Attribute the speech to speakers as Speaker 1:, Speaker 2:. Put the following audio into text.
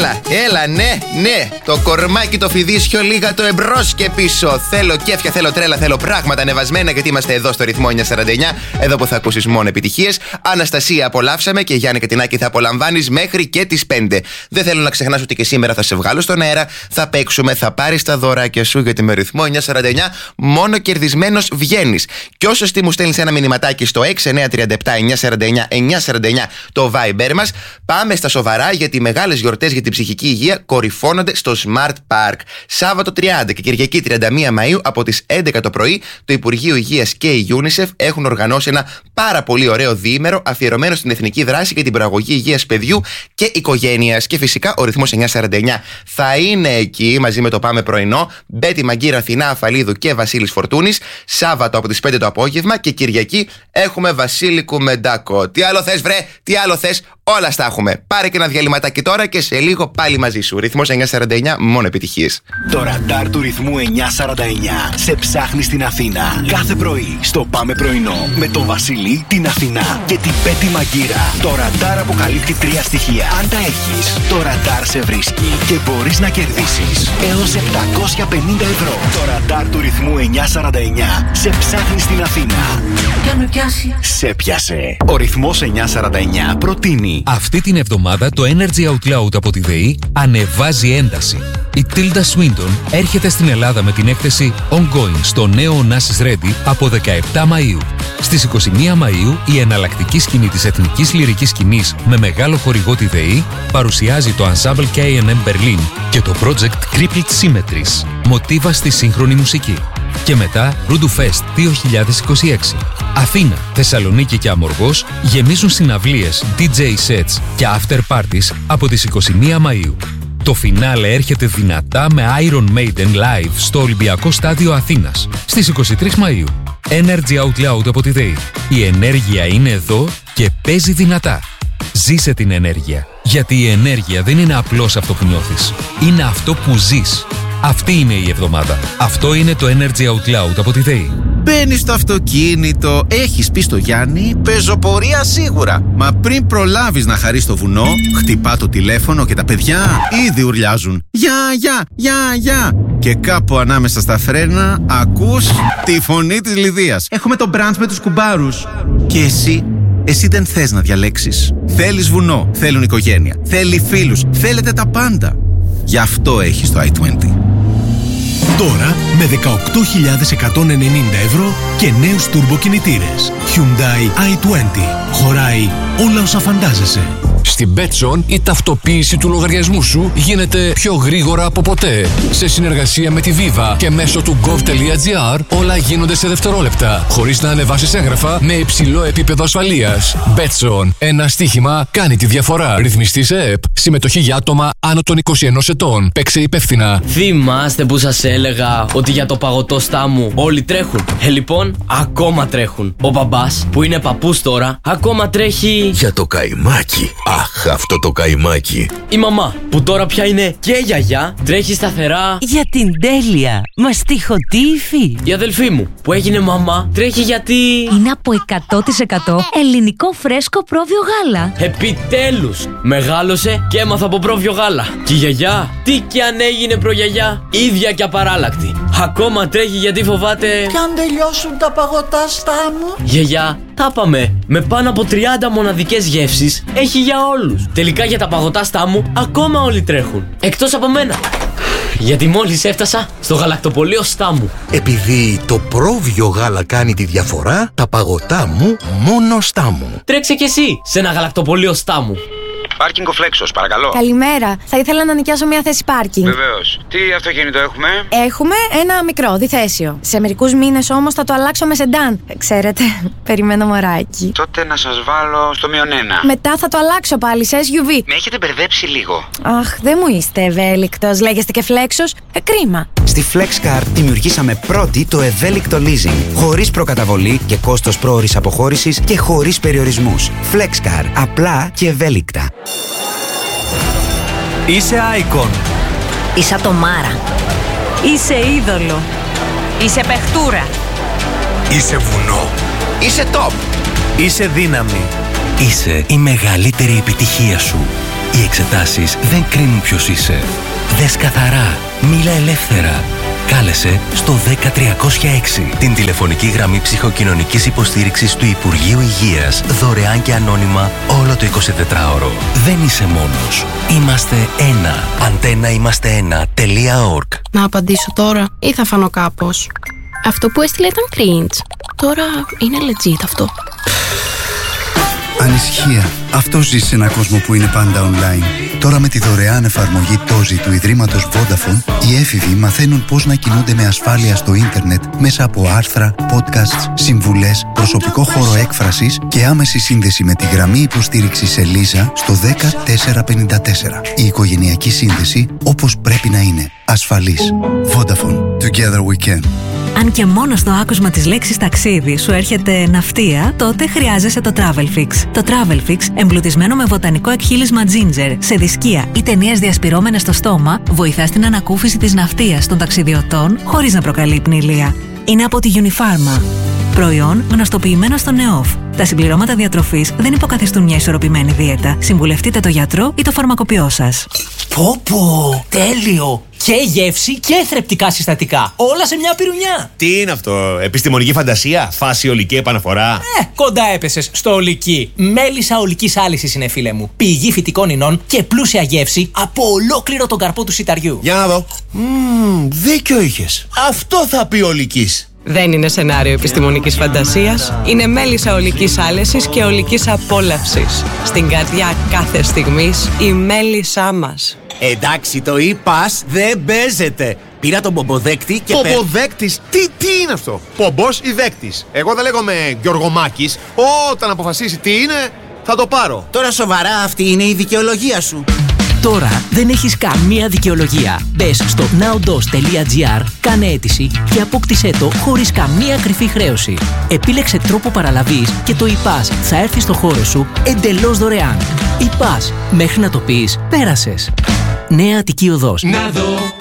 Speaker 1: Έλα, ναι. Το κορμάκι το φιδίσιο λίγα το εμπρός και πίσω. Θέλω κέφια, θέλω τρέλα, θέλω πράγματα ανεβασμένα, γιατί είμαστε εδώ στο ρυθμό 949. Εδώ που θα ακούσεις μόνο επιτυχίες. Αναστασία, απολαύσαμε, και Γιάννη Κατινάκη θα απολαμβάνεις μέχρι και τις 5. Δεν θέλω να ξεχνάς ότι και σήμερα θα σε βγάλω στον αέρα, θα παίξουμε, θα πάρεις τα δωράκια σου, γιατί με ρυθμό 949 μόνο κερδισμένος βγαίνεις. Και όσο μου στέλνεις ένα μηνυματάκι στο 6937-949-949 το Viber μας, πάμε στα σοβαρά, γιατί οι μεγάλες γιορτές για την ψυχική υγεία κορυφώνονται στο Smart Park. Σάββατο 30 και Κυριακή 31 Μαΐου από τις 11 το πρωί, το Υπουργείο Υγείας και η UNICEF έχουν οργανώσει ένα πάρα πολύ ωραίο διήμερο αφιερωμένο στην εθνική δράση για την προαγωγή υγείας παιδιού και οικογένειας. Και φυσικά ο ρυθμός 949 θα είναι εκεί μαζί με το Πάμε Πρωινό. Μπέτη Μαγκύρα, Αθηνά Αφαλίδου και Βασίλης Φορτούνης. Σάββατο από τις 5 το απόγευμα, και Κυριακή έχουμε Βασίλη Κουμεντάκο. Τι άλλο θες, βρε, τι άλλο θες, όλα στα έχουμε. Πάρε και ένα διαλυματάκι τώρα και σε λίγο πάλι μαζί σου. Ρυθμός 949, μόνο επιτυχίες.
Speaker 2: Το ραντάρ του ρυθμού 949 σε ψάχνει στην Αθήνα. Κάθε πρωί στο Πάμε Πρωινό με τον Βασίλη, την Αθηνά και την Πέτη Μαγκύρα. Το ραντάρ αποκαλύπτει 3 στοιχεία. Αν τα έχεις, το ραντάρ σε βρίσκει και μπορείς να κερδίσεις έως 750 ευρώ. Το ραντάρ του ρυθμού 949 σε ψάχνει στην Αθήνα.
Speaker 3: Για να πιάσει.
Speaker 2: Σε πιάσε. Ο ρυθμός 949 προτείνει.
Speaker 4: Αυτή την εβδομάδα το Energy Out Loud από τη ΔΕΗ ανεβάζει ένταση. Η Tilda Swinton έρχεται στην Ελλάδα με την έκθεση Ongoing στο νέο Onassis Ready από 17 Μαΐου. Στις 21 Μαΐου η εναλλακτική σκηνή της εθνικής λυρικής σκηνής με μεγάλο χορηγό τη ΔΕΗ παρουσιάζει το Ensemble K&M Berlin και το project Crippled Symmetries, μοτίβα στη σύγχρονη μουσική. Και μετά Rudu Fest 2026. Αθήνα, Θεσσαλονίκη και Αμοργός γεμίζουν συναυλίες, DJ sets και after parties από τις 21 Μαΐου. Το φινάλε έρχεται δυνατά με Iron Maiden live στο Ολυμπιακό Στάδιο Αθήνας στις 23 Μαΐου. Energy Out Loud από τη ΔΕΗ. Η ενέργεια είναι εδώ και παίζει δυνατά. Ζήσε την ενέργεια. Γιατί η ενέργεια δεν είναι απλώς αυτό που νιώθεις. Είναι αυτό που ζεις. Αυτή είναι η εβδομάδα. Αυτό είναι το Energy Out Loud από τη ΔΕΗ.
Speaker 5: Μπαίνεις στο αυτοκίνητο, έχεις πει στο Γιάννη, πεζοπορία σίγουρα. Μα πριν προλάβεις να χαρείς το βουνό, χτυπά το τηλέφωνο και τα παιδιά ήδη ουρλιάζουν. Γεια. Και κάπου ανάμεσα στα φρένα ακούς τη φωνή της Λιδίας.
Speaker 6: Έχουμε το brunch με τους κουμπάρους.
Speaker 5: Και εσύ δεν θες να διαλέξεις. Θέλεις βουνό, θέλουν οικογένεια, θέλει φίλους, θέλετε τα πάντα. Γι' αυτό έχεις το i20.
Speaker 2: Τώρα με 18.190 ευρώ και νέους τουρμποκινητήρες. Hyundai i20. Χωράει όλα όσα φαντάζεσαι.
Speaker 7: Στην Betson η ταυτοποίηση του λογαριασμού σου γίνεται πιο γρήγορα από ποτέ. Σε συνεργασία με τη Viva και μέσω του gov.gr όλα γίνονται σε δευτερόλεπτα, χωρίς να ανεβάσεις έγγραφα, με υψηλό επίπεδο ασφαλείας. Betson. Ένα στοίχημα κάνει τη διαφορά. Ρυθμιστή σε ΕΠ. Συμμετοχή για άτομα άνω των 21 ετών. Παίξε υπεύθυνα.
Speaker 8: Θυμάστε που σας έλεγα ότι για το παγωτό στάμου όλοι τρέχουν? Λοιπόν, ακόμα τρέχουν. Ο μπαμπάς, που είναι παππούς τώρα, ακόμα τρέχει
Speaker 9: για το καϊμάκι. Αχ, αυτό το καϊμάκι.
Speaker 8: Η μαμά, που τώρα πια είναι και γιαγιά, τρέχει σταθερά
Speaker 3: για την τέλεια μαστιχωτή υφή.
Speaker 8: Η αδελφή μου, που έγινε μαμά, τρέχει γιατί
Speaker 10: είναι από 100% ελληνικό φρέσκο πρόβιο γάλα.
Speaker 8: Επιτέλους, μεγάλωσε και έμαθα από πρόβιο γάλα. Και η γιαγιά, τι κι αν έγινε προγιαγιά, ίδια και απαράλλακτη. Ακόμα τρέχει γιατί φοβάται
Speaker 11: κι αν τελειώσουν τα παγωτά στάμου.
Speaker 8: Γιαγιά, τα πάμε. Με πάνω από 30 μοναδικές γεύσεις έχει για όλους. Τελικά για τα παγωτά στάμου ακόμα όλοι τρέχουν. Εκτός από μένα. Γιατί μόλις έφτασα στο γαλακτοπωλείο Στάμου.
Speaker 9: Επειδή το πρόβιο γάλα κάνει τη διαφορά, τα παγωτά μου μόνο Στάμου.
Speaker 8: Τρέξε κι εσύ σε ένα γαλακτοπωλείο Στάμου.
Speaker 12: Πάρκινγκ ο Φλέξος, παρακαλώ.
Speaker 13: Καλημέρα. Θα ήθελα να νοικιάσω μια θέση πάρκινγκ.
Speaker 12: Βεβαίως. Τι αυτοκίνητο έχουμε?
Speaker 13: Έχουμε ένα μικρό, διθέσιο. Σε μερικούς μήνες όμως θα το αλλάξω με σεντάν. Ξέρετε, περιμένω μωράκι.
Speaker 12: Τότε να σας βάλω στο -1.
Speaker 13: Μετά θα το αλλάξω πάλι σε SUV.
Speaker 12: Με έχετε μπερδέψει λίγο.
Speaker 13: Αχ, δεν μου είστε ευέλικτος. Λέγεστε και Φλέξος. Κρίμα.
Speaker 14: Στη FlexCar δημιουργήσαμε πρώτη το ευέλικτο leasing. Χωρίς προκαταβολή και κόστος πρόωρης αποχώρησης και χωρίς περιορισμούς. FlexCar. Απλά και ευέλικτα.
Speaker 2: Είσαι icon.
Speaker 10: Είσαι ατομάρα. Είσαι είδωλο. Είσαι παιχτούρα.
Speaker 2: Είσαι βουνό.
Speaker 1: Είσαι top.
Speaker 2: Είσαι δύναμη.
Speaker 14: Είσαι η μεγαλύτερη επιτυχία σου.
Speaker 15: Οι εξετάσεις δεν κρίνουν ποιος είσαι. Δες καθαρά. Μίλα ελεύθερα. Κάλεσε στο 10306, την τηλεφωνική γραμμή ψυχοκοινωνικής υποστήριξης του Υπουργείου Υγείας, δωρεάν και ανώνυμα όλο το 24ωρο. Δεν είσαι μόνος. Είμαστε ένα. Antennaimastena.org.
Speaker 16: Να απαντήσω τώρα ή θα φανώ κάπως? Αυτό που έστειλε ήταν cringe. Τώρα είναι legit αυτό.
Speaker 17: Ανησυχία. Αυτό ζει σε ένα κόσμο που είναι πάντα online. Τώρα με τη δωρεάν εφαρμογή Tozi του Ιδρύματος Vodafone, οι έφηβοι μαθαίνουν πώς να κινούνται με ασφάλεια στο ίντερνετ μέσα από άρθρα, podcasts, συμβουλές, προσωπικό χώρο έκφρασης και άμεση σύνδεση με τη γραμμή υποστήριξης Ελίζα στο 10454. Η οικογενειακή σύνδεση όπως πρέπει να είναι. Ασφαλής. Vodafone. Together we can.
Speaker 18: Αν και μόνο στο άκουσμα της λέξης ταξίδι σου έρχεται ναυτία, τότε χρειάζεσαι το Travelfix. Το Travelfix, εμπλουτισμένο με βοτανικό εκχύλισμα ginger, σε δισκία ή ταινίες διασπυρώμενες στο στόμα, βοηθά στην ανακούφιση της ναυτίας των ταξιδιωτών χωρίς να προκαλεί πνηλία. Είναι από τη Unifarma. Προϊόν γνωστοποιημένο στο ΝΕΟΦ. Τα συμπληρώματα διατροφής δεν υποκαθιστούν μια ισορροπημένη δίαιτα. Συμβουλευτείτε το γιατρό ή το φαρμακοποιό σας.
Speaker 19: Πω, τέλειο! Και γεύση και θρεπτικά συστατικά. Όλα σε μια πυρουνιά.
Speaker 20: Τι είναι αυτό, επιστημονική φαντασία, φάση ολική επαναφορά?
Speaker 19: Κοντά έπεσες στο ολική. Μέλισσα ολικής άλυσης είναι, φίλε μου. Πηγή φυτικών ινών και πλούσια γεύση από ολόκληρο τον καρπό του σιταριού.
Speaker 20: Για να δω. Δίκιο είχες. Αυτό θα πει ολικής.
Speaker 16: Δεν είναι σενάριο επιστημονικής φαντασίας. Είναι μέλισσα ολικής άλεσης και ολικής απόλαυσης. Στην καρδιά κάθε στιγμής η μέλισσά μας.
Speaker 21: Εντάξει, το είπας, δεν παίζεται. Πήρα τον πομποδέκτη και...
Speaker 20: Πομποδέκτης, τι είναι αυτό? Πομπός ή δέκτης? Εγώ δεν λέγομαι Γιωργομάκης. Όταν αποφασίσει τι είναι, θα το πάρω.
Speaker 21: Τώρα σοβαρά, αυτή είναι η δικαιολογία σου?
Speaker 22: Τώρα δεν έχεις καμία δικαιολογία. Μπες στο nowdos.gr, κάνε αίτηση και απόκτησέ το χωρίς καμία κρυφή χρέωση. Επίλεξε τρόπο παραλαβής και το ePass θα έρθει στο χώρο σου εντελώς δωρεάν. ePass, μέχρι να το πεις, πέρασες. Νέα Αττική Οδός.